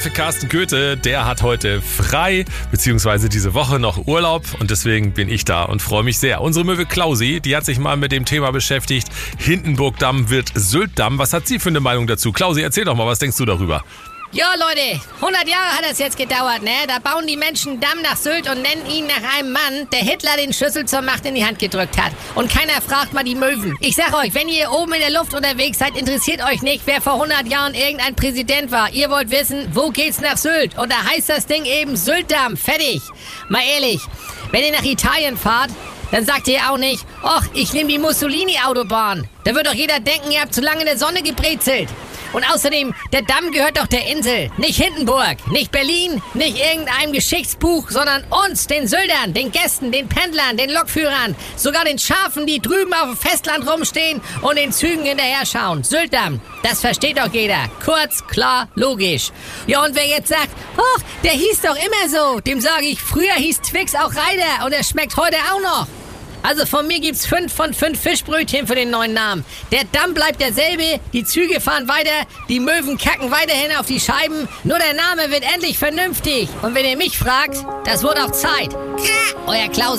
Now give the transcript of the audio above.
Für Carsten Goethe, der hat heute frei, beziehungsweise diese Woche noch Urlaub und deswegen bin ich da und freue mich sehr. Unsere Möwe Klausi, die hat sich mal mit dem Thema beschäftigt. Hindenburgdamm wird Syltdamm. Was hat sie für eine Meinung dazu? Klausi, erzähl doch mal, was denkst du darüber? Ja, Leute, 100 Jahre hat das jetzt gedauert, ne? Da bauen die Menschen einen Damm nach Sylt und nennen ihn nach einem Mann, der Hitler den Schlüssel zur Macht in die Hand gedrückt hat. Und keiner fragt mal die Möwen. Ich sag euch, wenn ihr oben in der Luft unterwegs seid, interessiert euch nicht, wer vor 100 Jahren irgendein Präsident war. Ihr wollt wissen, wo geht's nach Sylt? Und da heißt das Ding eben Syltdamm. Fertig. Mal ehrlich, wenn ihr nach Italien fahrt, dann sagt ihr auch nicht, ach, ich nehme die Mussolini-Autobahn. Da wird doch jeder denken, ihr habt zu lange in der Sonne gebrezelt. Und außerdem, der Damm gehört doch der Insel, nicht Hindenburg, nicht Berlin, nicht irgendeinem Geschichtsbuch, sondern uns, den Syltern, den Gästen, den Pendlern, den Lokführern, sogar den Schafen, die drüben auf dem Festland rumstehen und den Zügen hinterher schauen. Syltdamm, das versteht doch jeder. Kurz, klar, logisch. Ja, und wer jetzt sagt, ach, der hieß doch immer so, dem sage ich, früher hieß Twix auch Reider und er schmeckt heute auch noch. Also von mir gibt's 5 von 5 Fischbrötchen für den neuen Namen. Der Damm bleibt derselbe, die Züge fahren weiter, die Möwen kacken weiterhin auf die Scheiben. Nur der Name wird endlich vernünftig. Und wenn ihr mich fragt, das wird auch Zeit. Euer Klausi.